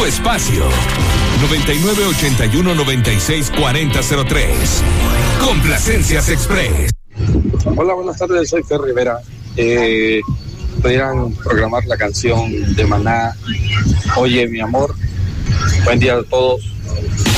espacio. 9981-964003. Complacencias Express. Hola, buenas tardes, soy Fer Rivera. Pudieran programar la canción de Maná, Oye mi amor. Buen día a todos.